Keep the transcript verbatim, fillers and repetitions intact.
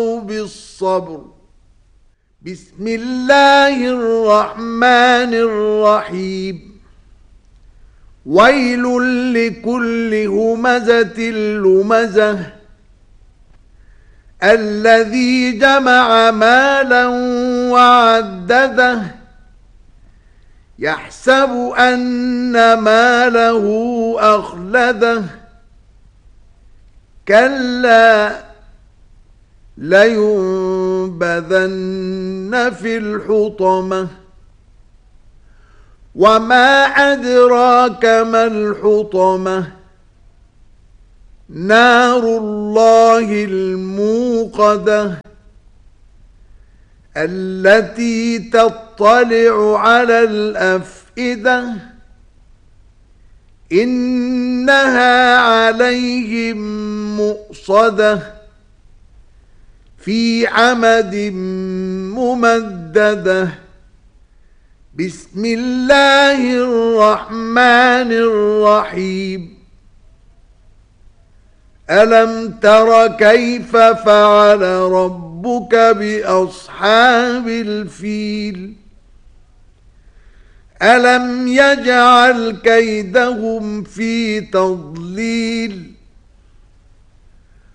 بالصبر. بسم الله الرحمن الرحيم. ويل لكل همزة لمزة الذي جمع مالا وعدده يحسب أن ماله أخلده كلا لينبذن في الحطمة وما أدراك ما الحطمة نار الله الموقدة التي تطلع على الأفئدة إنها عليهم مؤصدة في عمد ممددة. بسم الله الرحمن الرحيم. ألم تر كيف فعل ربك بأصحاب الفيل ألم يجعل كيدهم في تضليل